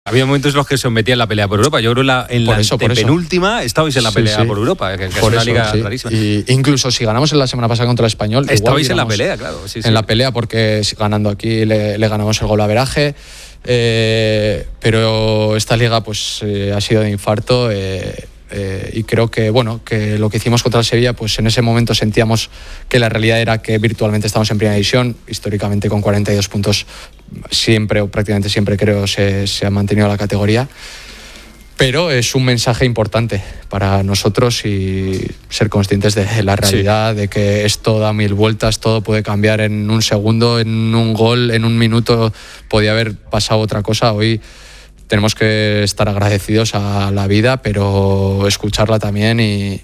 Había momentos en los que se os metía en la pelea por Europa. Yo creo en la penúltima estabais en la pelea por Europa, que es una liga rarísima. Y incluso si ganamos en la semana pasada contra el Español, estabais en la pelea, claro. En la pelea, porque ganando aquí le ganamos el golaveraje. Pero esta liga pues ha sido de infarto. Y creo que que lo que hicimos contra el Sevilla, pues en ese momento sentíamos que la realidad era que virtualmente estamos en primera división, históricamente con 42 puntos siempre o prácticamente siempre creo se ha mantenido la categoría, pero es un mensaje importante para nosotros y ser conscientes de la realidad, de que esto da 1000 vueltas, todo puede cambiar en un segundo, en un gol, en un minuto podía haber pasado otra cosa. Hoy tenemos que estar agradecidos a la vida, pero escucharla también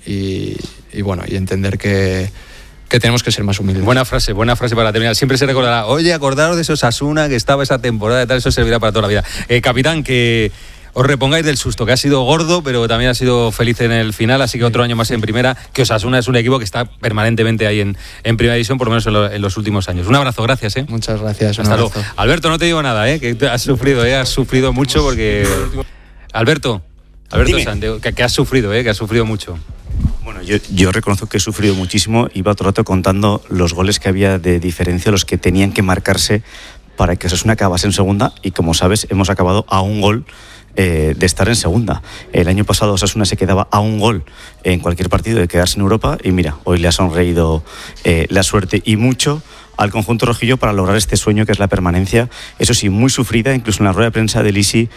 y entender que tenemos que ser más humildes. Buena frase para terminar. Siempre se recordará, oye, acordaros de esos Osasuna que estaba esa temporada y tal, eso servirá para toda la vida. Capitán, que os repongáis del susto, que ha sido gordo, pero también ha sido feliz en el final, así que otro año más en primera, que Osasuna es un equipo que está permanentemente ahí en primera división, por lo menos en los últimos años. Un abrazo, gracias. Muchas gracias. Hasta luego. Alberto, no te digo nada, que has sufrido mucho porque... Alberto Sanz, que has sufrido mucho. Bueno, yo reconozco que he sufrido muchísimo. Iba todo el rato contando los goles que había de diferencia, los que tenían que marcarse para que Osasuna acabase en segunda, y como sabes, hemos acabado a un gol de estar en segunda. El año pasado Osasuna se quedaba a un gol en cualquier partido de quedarse en Europa, y mira, hoy le ha sonreído la suerte y mucho al conjunto rojillo para lograr este sueño que es la permanencia. Eso sí, muy sufrida. Incluso en la rueda de prensa de Lisi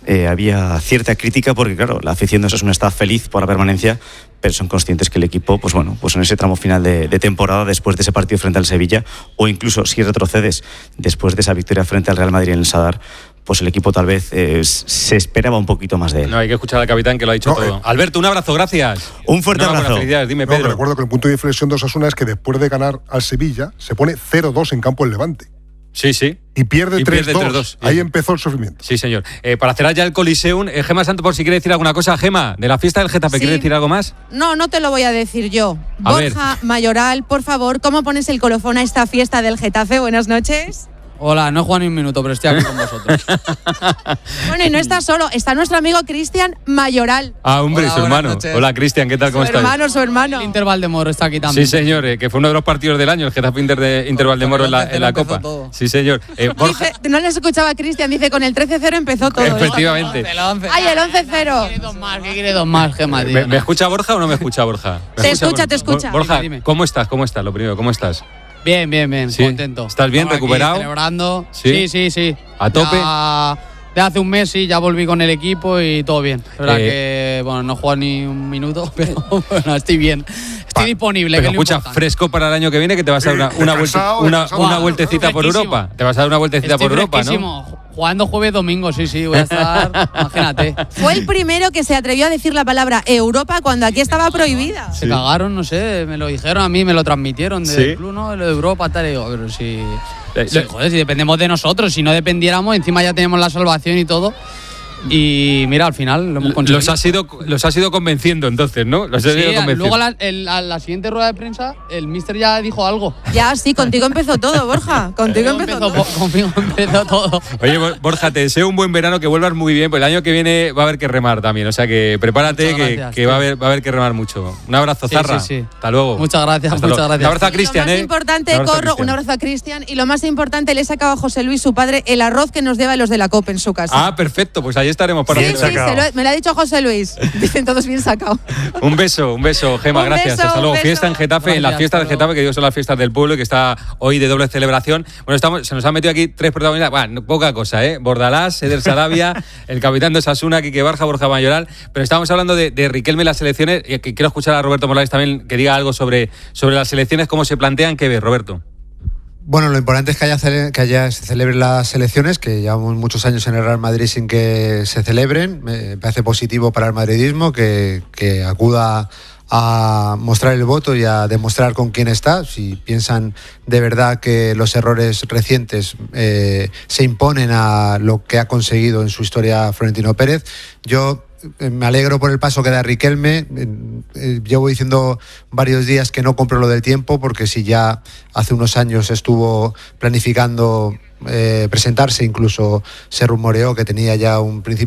había cierta crítica porque, claro, la afición de Osasuna está feliz por la permanencia, pero son conscientes que el equipo, pues en ese tramo final de temporada, después de ese partido frente al Sevilla, o incluso si retrocedes después de esa victoria frente al Real Madrid en el Sadar, pues el equipo tal vez se esperaba un poquito más de él. No, hay que escuchar al capitán que lo ha dicho todo. Alberto, un abrazo, gracias. Un fuerte abrazo. Felicidades, dime, Pedro. Recuerdo que el punto de inflexión de Osasuna es que después de ganar al Sevilla, se pone 0-2 en campo el Levante. Sí. Y pierde 3-2. Ahí empezó el sufrimiento. Sí, señor. Para cerrar ya el Coliseum, Gema Santos, por si quiere decir alguna cosa. Gema, de la fiesta del Getafe, ¿quiere decir algo más? No te lo voy a decir yo. Borja Mayoral, por favor, ¿cómo pones el colofón a esta fiesta del Getafe? Buenas noches. Hola, no he jugado ni un minuto, pero estoy aquí con vosotros. Bueno, y no está solo, está nuestro amigo Cristian Mayoral. Ah, hombre, su hermano. Hola, Cristian, ¿qué tal? ¿Cómo estás? Su hermano. El Inter Valdemoro está aquí también. Sí, señor, que fue uno de los partidos del año, el Getafe Inter Valdemoro en la Copa. Todo. Sí, señor. Dice, no les escuchaba a Cristian, dice, con el 13-0 empezó todo. Efectivamente. Ay, el 11-0. ¿Qué quiere dos más, Gema? ¿Me escucha Borja o no me escucha Borja? Te escucha. Borja, dime. ¿Cómo estás? Lo primero, ¿cómo estás? Bien, ¿Sí? Contento. ¿Estás bien, recuperado? Celebrando. Sí. ¿A tope? De hace un mes ya volví con el equipo y todo bien. La verdad que, no he jugado ni un minuto, pero estoy bien. Estoy disponible. Pero escucha, fresco para el año que viene, que te vas a dar una vueltecita por Europa. Te vas a dar una vueltecita por Europa, ¿no? Jugando jueves, domingo, sí, voy a estar, imagínate. Fue el primero que se atrevió a decir la palabra Europa cuando aquí estaba prohibida. Se cagaron, no sé, me lo dijeron a mí, me lo transmitieron del club, ¿no? Lo de Europa, tal, y digo, pero si dependemos de nosotros, si no dependiéramos, encima ya tenemos la salvación y todo. Y mira, al final lo hemos conseguido. Los has ido convenciendo entonces, ¿no? Luego la siguiente rueda de prensa el míster ya dijo algo. Ya, sí, contigo empezó todo, Borja. Conmigo empezó todo. Oye, Borja, te deseo un buen verano, que vuelvas muy bien, pues el año que viene va a haber que remar también, o sea que prepárate, que va a haber que remar mucho. Un abrazo, Zarra. Sí. Hasta luego. Muchas gracias. Un abrazo a Cristian, Lo más importante, un abrazo a Cristian, y lo más importante, le he sacado a José Luis, su padre, el arroz que nos deba los de la COP en su casa. Ah, perfecto, pues ahí estaremos para me lo ha dicho José Luis. Dicen todos bien sacado. Un beso, Gema, gracias. Hasta luego. Fiesta en Getafe, gracias, en la fiesta del Getafe, que digo son las fiestas del pueblo y que está hoy de doble celebración. Bueno, se nos han metido aquí 3 protagonistas. Bueno, poca cosa, Bordalás, Eder Sarabia, el capitán de Osasuna, Quique Barja, Borja Mayoral. Pero estamos hablando de Riquelme y las selecciones, y que quiero escuchar a Roberto Morales también que diga algo sobre las selecciones, cómo se plantean. ¿Qué ves, Roberto? Bueno, lo importante es que se celebren las elecciones, que llevamos muchos años en el Real Madrid sin que se celebren. Me parece positivo para el madridismo que acuda a mostrar el voto y a demostrar con quién está. Si piensan de verdad que los errores recientes se imponen a lo que ha conseguido en su historia Florentino Pérez, yo me alegro por el paso que da Riquelme. Llevo diciendo varios días que no compro lo del tiempo, porque si ya hace unos años estuvo planificando presentarse, incluso se rumoreó que tenía ya un principio